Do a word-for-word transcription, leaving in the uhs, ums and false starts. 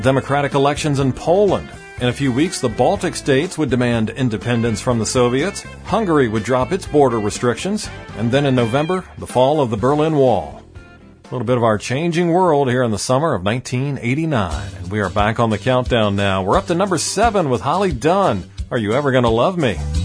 democratic elections in Poland. In a few weeks, the Baltic states would demand independence from the Soviets. Hungary would drop its border restrictions. And then in November, the fall of the Berlin Wall. A little bit of our changing world here in the summer of nineteen eighty-nine. And we are back on the countdown now. We're up to number seven with Holly Dunn. Are You Ever Gonna Love Me?